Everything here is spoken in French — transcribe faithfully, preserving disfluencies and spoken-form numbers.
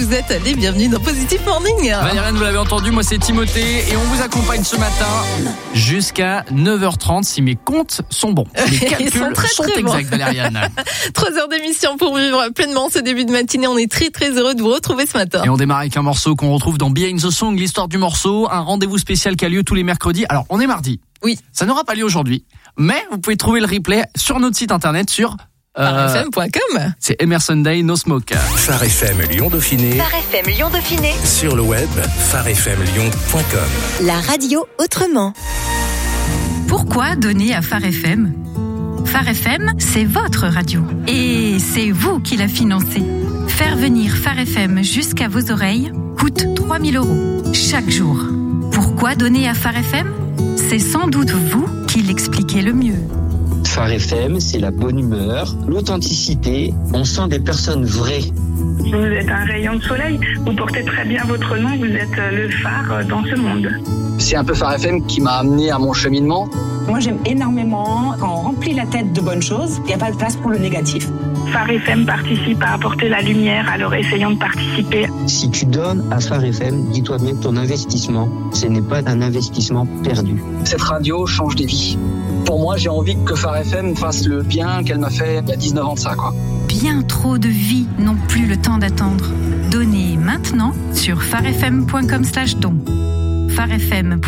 vous êtes les bienvenus dans Positive Morning. Valériane, vous l'avez entendu, moi c'est Timothée et on vous accompagne ce matin jusqu'à neuf heures trente si mes comptes sont bons. Les calculs Ils sont très, sont très exacts, bons. Valériane. Trois heures d'émission pour vivre pleinement ce début de matinée. On est très très heureux de vous retrouver ce matin. Et on démarre avec un morceau qu'on retrouve dans Behind the Song, l'histoire du morceau, un rendez-vous spécial qui a lieu tous les mercredis. Alors, on est mardi. Oui. Ça n'aura pas lieu aujourd'hui, mais vous pouvez trouver le replay sur notre site internet sur Euh, phare f m point com. C'est Emerson Day, No Smoke. Phare F M Lyon Dauphiné. Phare F M Lyon Dauphiné. Sur le web, phare f m lyon point com. La radio autrement. Pourquoi donner à Phare F M ? Phare F M, c'est votre radio. Et c'est vous qui la financez. Faire venir Phare F M jusqu'à vos oreilles coûte trois mille euros chaque jour. Pourquoi donner à Phare F M ? C'est sans doute vous qui l'expliquez le mieux. Phare F M, c'est la bonne humeur, l'authenticité, on sent des personnes vraies. Vous êtes un rayon de soleil, vous portez très bien votre nom, vous êtes le phare dans ce monde. C'est un peu Phare F M qui m'a amené à mon cheminement. Moi, j'aime énormément quand on remplit la tête de bonnes choses, il n'y a pas de place pour le négatif. Phare F M participe à apporter la lumière, alors essayons de participer. Si tu donnes à Phare F M, dis-toi bien que ton investissement, ce n'est pas un investissement perdu. Cette radio change des vies. Pour moi, j'ai envie que Phare F M fasse le bien qu'elle m'a fait il y a dix-neuf ans de ça, quoi. Bien trop de vies n'ont plus le temps d'attendre. Donnez maintenant sur phare f m point com slash don. phare f m point com